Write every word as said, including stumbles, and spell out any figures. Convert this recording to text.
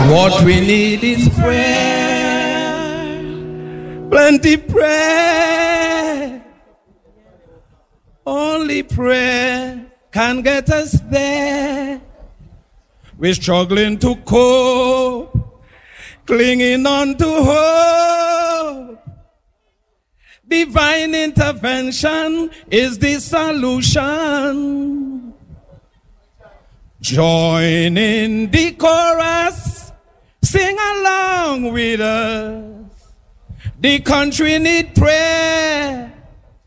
What we need is prayer. Plenty prayer. Only prayer can get us there. We're struggling to cope, clinging on to hope. Divine intervention is the solution. Join in the chorus, sing along with us. The country need prayer.